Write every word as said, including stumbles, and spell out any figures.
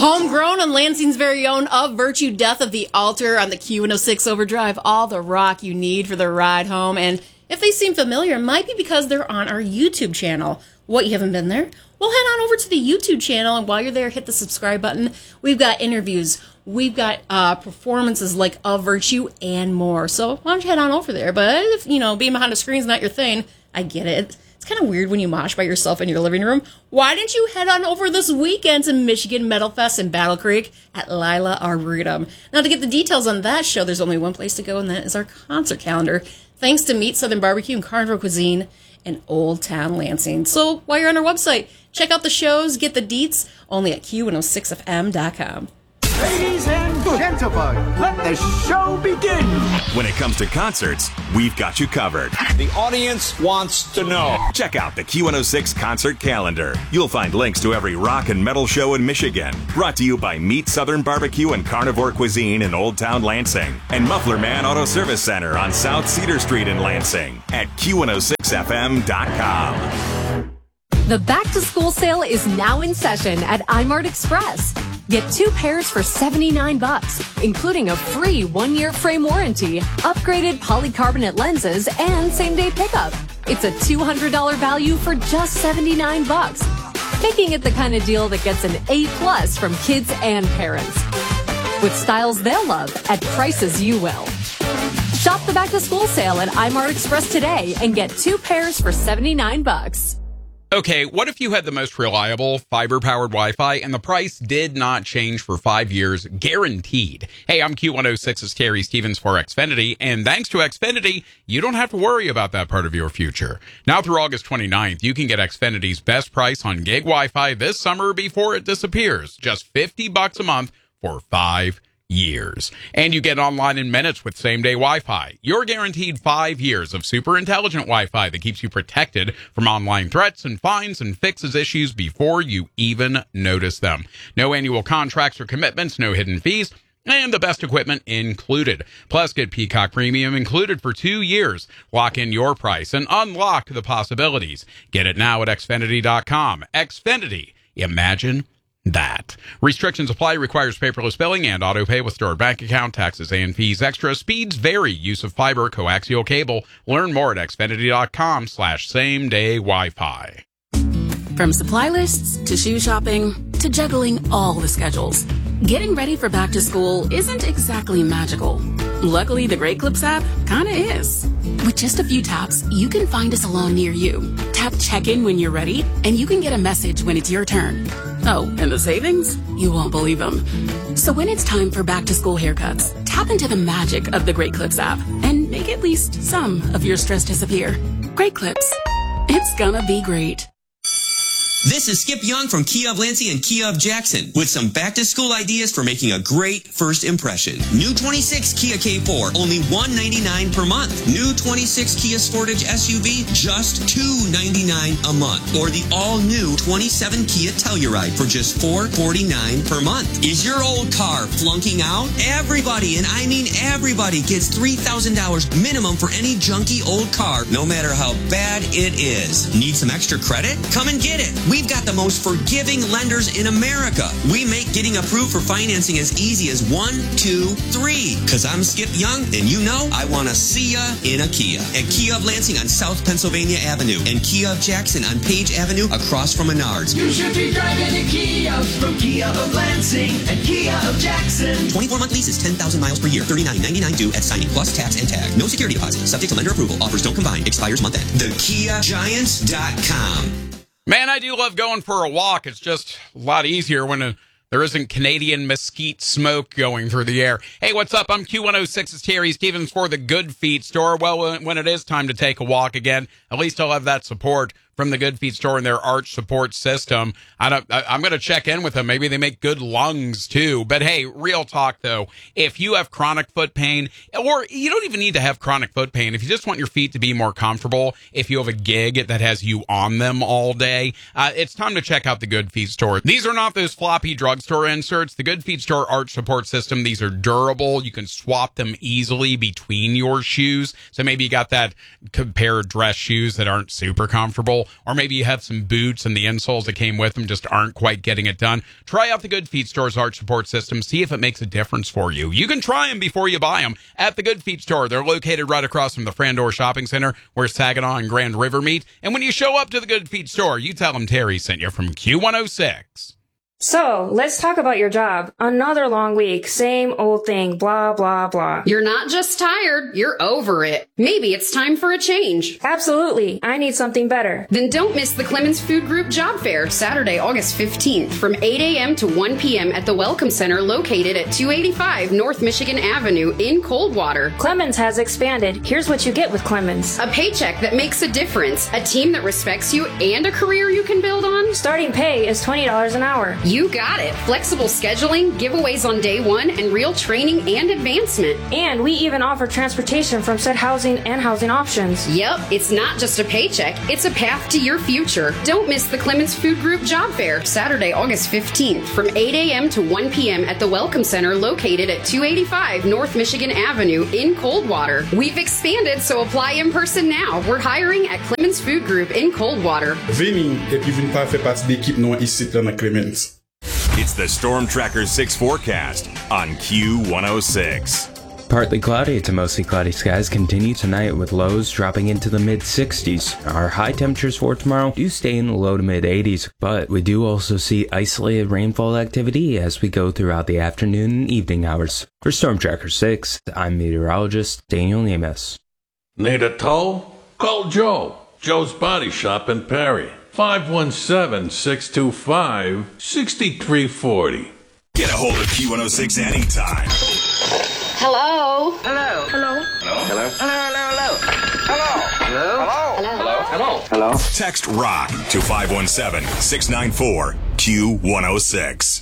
Homegrown on Lansing's very own Of Virtue, Death of the Altar on the Q one oh six Overdrive. All the rock you need for the ride home. And if they seem familiar, it might be because they're on our YouTube channel. What, you haven't been there? Well, head on over to the YouTube channel, and while you're there, hit the subscribe button. We've got interviews. We've got uh, performances like Of Virtue and more. So why don't you head on over there? But if, you know, being behind a screen is not your thing, I get it. It's kind of weird when you mosh by yourself in your living room. Why didn't you head on over this weekend to Michigan Metal Fest in Battle Creek at Lila Arboretum? Now, to get the details on that show, there's only one place to go, and that is our concert calendar. Thanks to Meat Southern Barbecue and Carnivore Cuisine in Old Town Lansing. So while you're on our website, check out the shows, get the deets, only at Q one oh six F M dot com. Ladies and gentlemen, let the show begin. When it comes to concerts, we've got you covered. The audience wants to know. Check out the Q one oh six concert calendar. You'll find links to every rock and metal show in Michigan. Brought to you by Meat Southern Barbecue and Carnivore Cuisine in Old Town Lansing. And Muffler Man Auto Service Center on South Cedar Street in Lansing at Q one oh six F M dot com. The back-to-school sale is now in session at iMart Express. Get two pairs for seventy-nine bucks, including a free one-year frame warranty, upgraded polycarbonate lenses, and same-day pickup. It's a two hundred dollars value for just seventy-nine bucks, making it the kind of deal that gets an A plus from kids and parents. With styles they'll love at prices you will. Shop the back-to-school sale at iMart Express today and get two pairs for seventy-nine bucks. Okay, what if you had the most reliable fiber-powered Wi-Fi and the price did not change for five years, guaranteed? Hey, I'm Q one oh six's Terry Stevens for Xfinity, and thanks to Xfinity, you don't have to worry about that part of your future. Now through August twenty-ninth, you can get Xfinity's best price on gig Wi-Fi this summer before it disappears. Just fifty bucks a month for five years. And you get online in minutes with same-day Wi-Fi. You're guaranteed five years of super intelligent Wi-Fi that keeps you protected from online threats and fines and fixes issues before you even notice them. No annual contracts or commitments, no hidden fees, and the best equipment included. Plus, get Peacock Premium included for two years. Lock in your price and unlock the possibilities. Get it now at Xfinity dot com. Xfinity. Imagine that. Restrictions apply. Requires paperless billing and auto pay with stored bank account. Taxes and fees extra. Speeds vary. Use of fiber, coaxial cable. Learn more at Xfinity dot com slash same day Wi-Fi. From supply lists to shoe shopping to juggling all the schedules, getting ready for back to school isn't exactly magical. Luckily, the Great Clips app kinda is. With just a few taps, you can find a salon near you. Tap check-in when you're ready, and you can get a message when it's your turn. Oh, and the savings? You won't believe them. So when it's time for back-to-school haircuts, tap into the magic of the Great Clips app and make at least some of your stress disappear. Great Clips. It's gonna be great. This is Skip Young from Kia of Lansing and Kia of Jackson with some back-to-school ideas for making a great first impression. New twenty-six Kia K four, only one hundred ninety-nine dollars per month. New twenty-six Kia Sportage S U V, just two hundred ninety-nine dollars a month. Or the all-new twenty-seven Kia Telluride for just four hundred forty-nine dollars per month. Is your old car flunking out? Everybody, and I mean everybody, gets three thousand dollars minimum for any junky old car, no matter how bad it is. Need some extra credit? Come and get it. We've got the most forgiving lenders in America. We make getting approved for financing as easy as one, two, three. Cause I'm Skip Young, and you know I want to see ya in a Kia. At Kia of Lansing on South Pennsylvania Avenue and Kia of Jackson on Page Avenue across from Menards. You should be driving a Kia from Kia of Lansing and Kia of Jackson. twenty-four month lease is ten thousand miles per year. thirty-nine ninety-nine due at signing plus tax and tag. No security deposit. Subject to lender approval. Offers don't combine. Expires month end. the kia giants dot com. Man, I do love going for a walk. It's just a lot easier when a, there isn't Canadian mesquite smoke going through the air. Hey, what's up? I'm Q one oh six's Terry Stevens for the Good Feet store. Well, when it is time to take a walk again, at least I'll have that support from the Good Feet store and their arch support system. I don't, I, I'm going to check in with them. Maybe they make good lungs too. But hey, real talk though, if you have chronic foot pain, or you don't even need to have chronic foot pain, if you just want your feet to be more comfortable, if you have a gig that has you on them all day, uh, it's time to check out the Good Feet store. These are not those floppy drugstore inserts. The Good Feet store arch support system, these are durable. You can swap them easily between your shoes. So maybe you got that pair of dress shoes that aren't super comfortable. comfortable, or maybe you have some boots and the insoles that came with them just aren't quite getting it done, try out the Good Feet Store's arch support system. See if it makes a difference for you. You can try them before you buy them at the Good Feet Store. They're located right across from the Frandor Shopping Center where Saginaw and Grand River meet. And when you show up to the Good Feet Store, you tell them Terry sent you from Q one oh six. So, let's talk about your job. Another long week, same old thing, blah, blah, blah. You're not just tired, you're over it. Maybe it's time for a change. Absolutely. I need something better. Then don't miss the Clemens Food Group Job Fair, Saturday, August fifteenth, from eight a.m. to one p.m. at the Welcome Center located at two eighty-five North Michigan Avenue in Coldwater. Clemens has expanded. Here's what you get with Clemens. A paycheck that makes a difference, a team that respects you, and a career you can build on. Starting pay is twenty dollars an hour. You got it. Flexible scheduling, giveaways on day one, and real training and advancement. And we even offer transportation from said housing and housing options. Yep, it's not just a paycheck, it's a path to your future. Don't miss the Clemens Food Group Job Fair, Saturday, August fifteenth, from eight a.m. to one p.m. at the Welcome Center located at two eighty-five North Michigan Avenue in Coldwater. We've expanded, so apply in person now. We're hiring at Clemens Food Group in Coldwater. Veni et puis vin pas fait partie d'équipe non ici dans Clemens. It's the Storm Tracker six forecast on Q one oh six. Partly cloudy to mostly cloudy skies continue tonight with lows dropping into the mid sixties. Our high temperatures for tomorrow do stay in the low to mid eighties, but we do also see isolated rainfall activity as we go throughout the afternoon and evening hours. For Storm Tracker six, I'm meteorologist Daniel Nemes. Need a tow? Call Joe. Joe's Body Shop in Perry. five one seven, six two five, six three four zero. Get a hold of Q one oh six anytime. Hello? Hello. Hello. Hello. Hello, hello, hello. Hello. Hello. Hello. Hello. Text ROCK to five one seven, six nine four, Q one oh six.